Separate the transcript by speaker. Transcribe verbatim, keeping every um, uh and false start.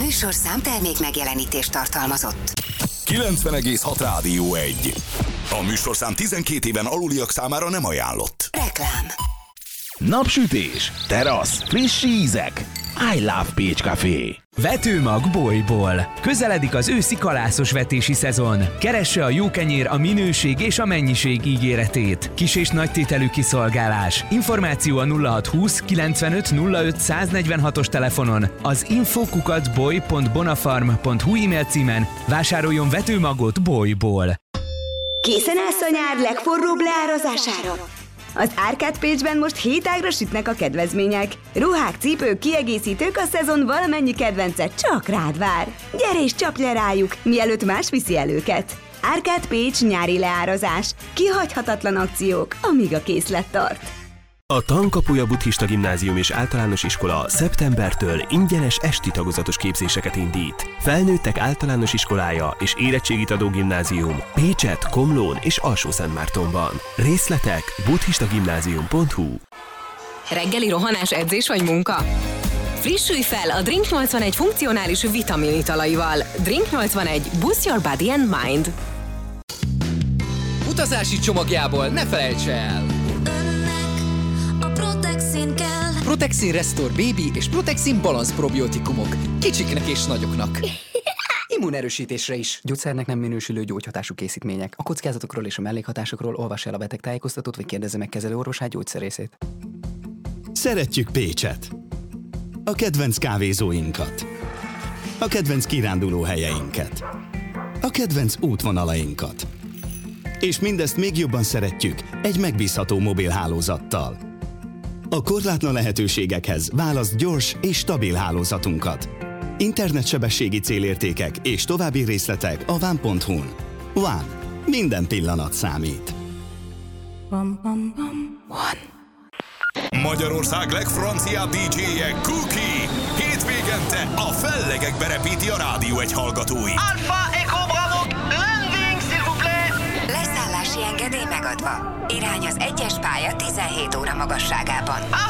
Speaker 1: műsorszám termék megjelenítést tartalmazott.
Speaker 2: kilencven egész hat Rádió egy. A műsorszám tizenkét éven aluliak számára nem ajánlott.
Speaker 1: Reklám.
Speaker 3: Napsütés, terasz, friss ízek. I love Pécs Café.
Speaker 4: Vetőmag Bolyból. Közeledik az őszi kalászos vetési szezon. Keresse a jó kenyér a minőség és a mennyiség ígéretét. Kis és nagy tételű kiszolgálás. Információ a nulla hat húsz kilencvenöt nulla öt száznegyvenhatos telefonon, az info kukac boly pont bonafarm pont hu e-mail címen. Vásároljon vetőmagot Bolyból.
Speaker 5: Készen állsz a nyár legforróbb leárazására? Az Árkád Pécsben most hétágra sütnek a kedvezmények. Ruhák, cipők, kiegészítők, a szezon valamennyi kedvence csak rád vár. Gyere és csapj le rájuk, mielőtt más viszi el őket. Árkád Pécs nyári leárazás. Kihagyhatatlan akciók, amíg a készlet tart.
Speaker 6: A Tankapuja Buddhista Gimnázium és Általános Iskola szeptembertől ingyenes esti tagozatos képzéseket indít. Felnőttek általános iskolája és érettségit adó gimnázium Pécset, Komlón és Alsó-Szentmártonban. Részletek buddhistagimnázium pont hu.
Speaker 7: Reggeli rohanás, edzés vagy munka? Frissülj fel a Drink nyolcvanegy funkcionális vitamin italaival. Drink nyolcvanegy. Boost your body and mind.
Speaker 8: Utazási csomagjából ne felejts el!
Speaker 9: Protexin kell.
Speaker 8: Protexin Restore Baby és Protexin Balance probiotikumok. Kicsiknek és nagyoknak. Immunerősítésre is.
Speaker 10: Gyógyszernek nem minősülő gyógyhatású készítmények. A kockázatokról és a mellékhatásokról olvas el a betegtájékoztatót, vagy kérdezze meg kezelőorvosát, gyógyszerészét.
Speaker 11: Szeretjük Pécset. A kedvenc kávézóinkat. A kedvenc kiránduló helyeinket. A kedvenc útvonalainkat. És mindezt még jobban szeretjük egy megbízható mobilhálózattal. A korlátlan lehetőségekhez választ gyors és stabil hálózatunkat. Internetsebességi célértékek és további részletek a ván pont hu-n. Ván. Minden pillanat számít.
Speaker 9: Bam, bam, bam. One.
Speaker 2: Magyarország legfranciább dé dzséje Cookie. Hétvégente a fellegekbe repíti a Rádió egy hallgatói.
Speaker 12: Alpha Echo Bravo, landing s'il vous plaît.
Speaker 1: Leszállási engedély megadva. Irány az egyes pálya tizenhét óra magasságában.